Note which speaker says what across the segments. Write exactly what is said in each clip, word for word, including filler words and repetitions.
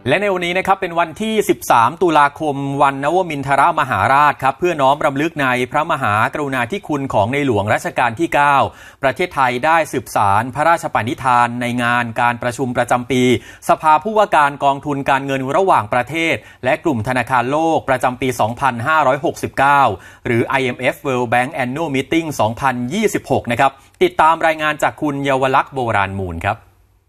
Speaker 1: และในวันนี้นะครับเป็นวันที่สิบสามตุลาคมวันนวมินทรมหาราชครับเพื่อน้อมรำลึกในพระมหากรุณาธิคุณของในหลวงรัชกาลที่เก้าประเทศไทยได้สืบสารพระราชปณิธานในงานการประชุมประจำปีสภาผู้ว่าการกองทุนการเงินระหว่างประเทศและกลุ่มธนาคารโลกประจำปีสองพันห้าร้อยหกสิบเก้าหรือ ไอ เอ็ม เอฟ World Bank Annual Meeting สองพันยี่สิบหกนะครับติดตามรายงานจากคุณเยาวลักษณ์โบราณมูลครับ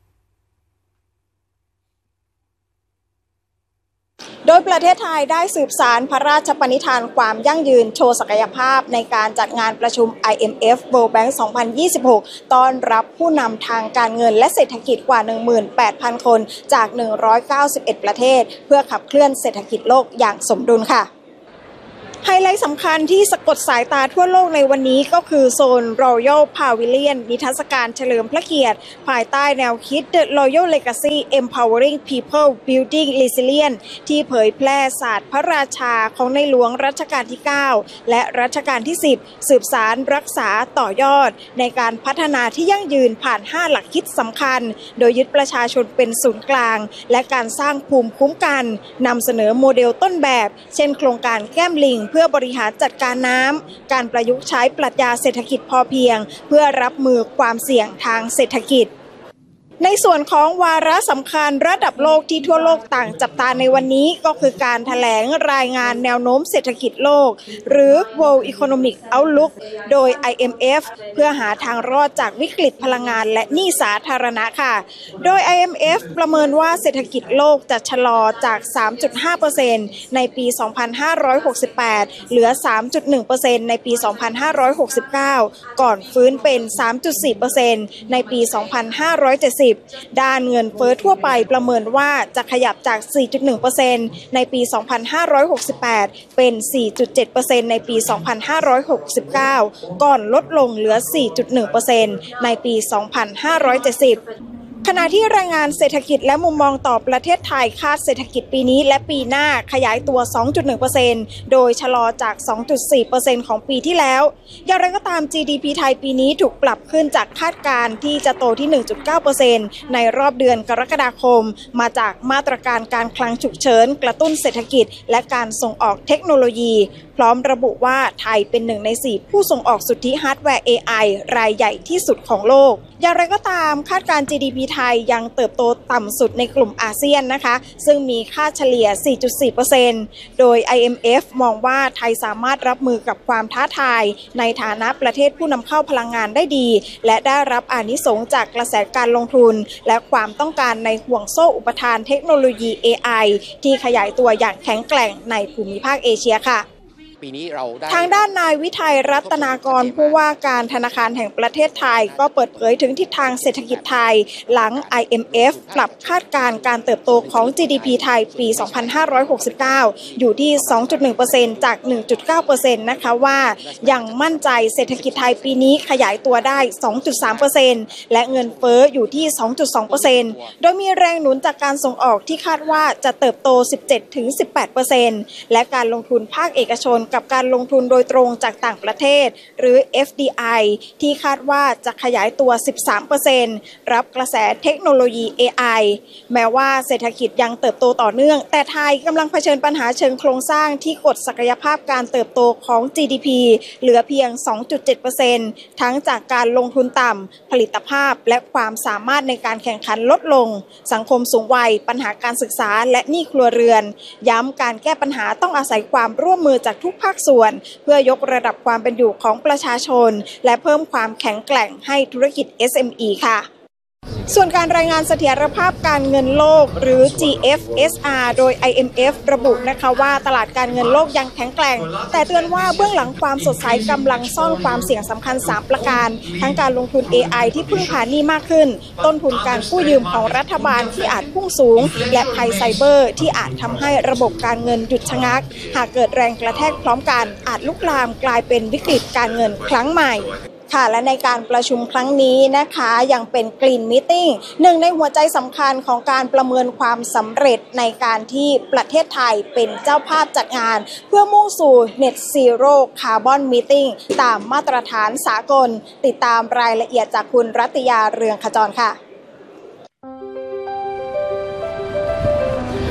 Speaker 2: โดยประเทศไทยได้สืบสานพระราชปณิธานความยั่งยืนโชว์ศักยภาพในการจัดงานประชุม ไอ เอ็ม เอฟ World Bank สองพันยี่สิบหกต้อนรับผู้นำทางการเงินและเศรษฐกิจกว่า หนึ่งหมื่นแปดพัน คนจาก หนึ่งร้อยเก้าสิบเอ็ด ประเทศเพื่อขับเคลื่อนเศรษฐกิจโลกอย่างสมดุลค่ะไฮไลท์สำคัญที่สะกดสายตาทั่วโลกในวันนี้ก็คือโซน Royal Pavilion นิทรรศการเฉลิมพระเกียรติภายใต้แนวคิด The Royal Legacy Empowering People Building Resilience ที่เผยแพร่ศาสตร์พระราชาของในหลวงรัชกาลที่เก้าและรัชกาลที่สิบสืบสารรักษาต่อยอดในการพัฒนาที่ยั่งยืนผ่านห้าหลักคิดสำคัญโดยยึดประชาชนเป็นศูนย์กลางและการสร้างภูมิคุ้มกันนำเสนอโมเดลต้นแบบเช่นโครงการแก้มลิงเพื่อบริหารจัดการน้ำการประยุกต์ใช้ปรัชญาเศรษฐกิจพอเพียงเพื่อรับมือความเสี่ยงทางเศรษฐกิจในส่วนของวาระสำคัญระดับโลกที่ทั่วโลกต่างจับตาในวันนี้ก็คือการแถลงรายงานแนวโน้มเศรษฐกิจโลกหรือ World Economic Outlook โดย ไอ เอ็ม เอฟ เพื่อหาทางรอดจากวิกฤตพลังงานและหนี้สาธารณะค่ะโดย ไอ เอ็ม เอฟ ประเมินว่าเศรษฐกิจโลกจะชะลอจาก สามจุดห้าเปอร์เซ็นต์ ในปี สองพันห้าร้อยหกสิบแปด เหลือ สามจุดหนึ่งเปอร์เซ็นต์ ในปี สองพันห้าร้อยหกสิบเก้า ก่อนฟื้นเป็น สามจุดสี่เปอร์เซ็นต์ ในปี สองพันห้าร้อยเจ็ดสิบ ด้านเงินเฟ้อทั่วไปประเมินว่าจะขยับจาก สี่จุดหนึ่งเปอร์เซ็นต์ ในปี สองพันห้าร้อยหกสิบแปด เป็น สี่จุดเจ็ดเปอร์เซ็นต์ ในปี สองพันห้าร้อยหกสิบเก้า ก่อนลดลงเหลือ สี่จุดหนึ่งเปอร์เซ็นต์ ในปี สองพันห้าร้อยเจ็ดสิบขณะที่รายงานเศรษฐกิจและมุมมองต่อประเทศไทยคาดเศรษฐกิจปีนี้และปีหน้าขยายตัว สองจุดหนึ่งเปอร์เซ็นต์ โดยชะลอจาก สองจุดสี่เปอร์เซ็นต์ ของปีที่แล้วอย่างไรก็ตาม จี ดี พี ไทยปีนี้ถูกปรับขึ้นจากคาดการณ์ที่จะโตที่ หนึ่งจุดเก้าเปอร์เซ็นต์ ในรอบเดือนกรกฎาคมมาจากมาตรการการคลังฉุกเฉินกระตุ้นเศรษฐกิจและการส่งออกเทคโนโลยีพร้อมระบุว่าไทยเป็นหนึ่งในสี่ผู้ส่งออกสุทธิฮาร์ดแวร์ เอ ไอ รายใหญ่ที่สุดของโลกอย่างไรก็ตามคาดการณ์ จี ดี พี ไทยยังเติบโตต่ำสุดในกลุ่มอาเซียนนะคะซึ่งมีค่าเฉลี่ย สี่จุดสี่เปอร์เซ็นต์ โดย ไอ เอ็ม เอฟ มองว่าไทยสามารถรับมือกับความท้าทายในฐานะประเทศผู้นำเข้าพลังงานได้ดีและได้รับอานิสงส์จากกระแสการลงทุนและความต้องการในห่วงโซ่อุปทานเทคโนโลยี เอ ไอ ที่ขยายตัวอย่างแข็งแกร่งในภูมิภาคเอเชียค่ะทางด้านนายวิทัยรัตนากรผู้ว่าการธนาคารแห่งประเทศไทยก็เปิดเผยถึงทิศทางเศรษฐกิจไทยหลัง ไอ เอ็ม เอฟ ปรับคาดการณ์การเติบโตของ จี ดี พี ไทยปี สองพันห้าร้อยหกสิบเก้า อยู่ที่ สองจุดหนึ่งเปอร์เซ็นต์ จาก หนึ่งจุดเก้าเปอร์เซ็นต์ นะคะว่ายังมั่นใจเศรษฐกิจไทยปีนี้ขยายตัวได้ สองจุดสามเปอร์เซ็นต์ และเงินเฟ้ออยู่ที่ สองจุดสองเปอร์เซ็นต์ โดยมีแรงหนุนจากการส่งออกที่คาดว่าจะเติบโต สิบเจ็ดถึงสิบแปดเปอร์เซ็นต์ และการลงทุนภาคเอกชนกับการลงทุนโดยตรงจากต่างประเทศหรือ เอฟ ดี ไอ ที่คาดว่าจะขยายตัว สิบสามเปอร์เซ็นต์ รับกระแสเทคโนโลยี เอ ไอ แม้ว่าเศรษฐกิจยังเติบโตต่อเนื่องแต่ไทยกำลังเผชิญปัญหาเชิงโครงสร้างที่กดศักยภาพการเติบโตของ จี ดี พี เหลือเพียง สองจุดเจ็ดเปอร์เซ็นต์ ทั้งจากการลงทุนต่ำผลิตภาพและความสามารถในการแข่งขันลดลงสังคมสูงวัยปัญหาการศึกษาและหนี้ครัวเรือนย้ำการแก้ปัญหาต้องอาศัยความร่วมมือจากทุกภาคส่วนเพื่อยกระดับความเป็นอยู่ของประชาชนและเพิ่มความแข็งแกร่งให้ธุรกิจ เอส เอ็ม อี ค่ะส่วนการรายงานเสถียรภาพการเงินโลกหรือ จี เอฟ เอส อาร์ โดย ไอ เอ็ม เอฟ ระบุนะคะว่าตลาดการเงินโลกยังแข็งแกร่งแต่เตือนว่าเบื้องหลังความสดใสกำลังซ่อนความเสี่ยงสำคัญสามประการทั้งการลงทุน เอ ไอ ที่พึ่งพาหนี้มากขึ้นต้นทุนการกู้ยืมของรัฐบาลที่อาจพุ่งสูงและภัยไซเบอร์ที่อาจทำให้ระบบการเงินหยุดชะงักหากเกิดแรงกระแทกพร้อมกันอาจลุกลามกลายเป็นวิกฤตการเงินครั้งใหม่ค่ะและในการประชุมครั้งนี้นะคะยังเป็น Green Meeting หนึ่งในหัวใจสำคัญของการประเมินความสำเร็จในการที่ประเทศไทยเป็นเจ้าภาพจัดงานเพื่อมุ่งสู่ Net Zero Carbon Meeting ตามมาตรฐานสากลติดตามรายละเอียดจากคุณรัตยาเรืองขจรค่ะ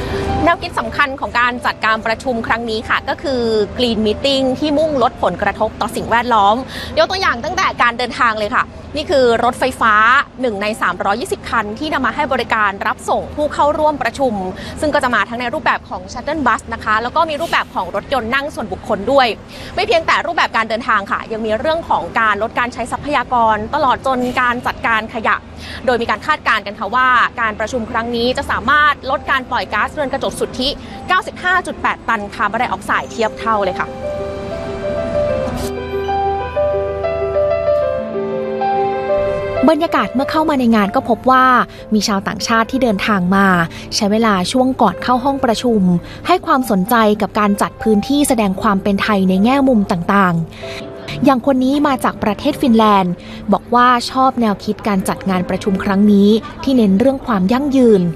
Speaker 3: แนวคิดสำคัญของการจัดการประชุมครั้งนี้ค่ะก็คือ Green Meeting ที่มุ่งลดผลกระทบต่อสิ่งแวดล้อมยกตัวอย่างตั้งแต่การเดินทางเลยค่ะนี่คือรถไฟฟ้าหนึ่งในสามร้อยยี่สิบคันที่นำมาให้บริการรับส่งผู้เข้าร่วมประชุมซึ่งก็จะมาทั้งในรูปแบบของ Shuttle Bus นะคะแล้วก็มีรูปแบบของรถยนต์นั่งส่วนบุคคลด้วยไม่เพียงแต่รูปแบบการเดินทางค่ะยังมีเรื่องของการลดการใช้ทรัพยากรตลอดจนการจัดการขยะโดยมีการคาดการณ์กันค่ะว่าการประชุมครั้งนี้จะสามารถลดการปล่อยก๊าซเรือนกระจกสุทธิ เก้าสิบห้าจุดแปด ตันคาร์บอนไดออกไซด์เทียบเท่าเลยค่ะ
Speaker 4: บรรยากาศเมื่อเข้ามาในงานก็พบว่ามีชาวต่างชาติที่เดินทางมาใช้เวลาช่วงก่อนเข้าห้องประชุมให้ความสนใจกับการจัดพื้นที่แสดงความเป็นไทยในแง่มุมต่างๆอย่างคนนี้มาจากประเทศฟินแลนด์บอกว่าชอบแนวคิดการจัดงานประชุมครั้งนี้ที่เน้นเรื่องความยั่งยืน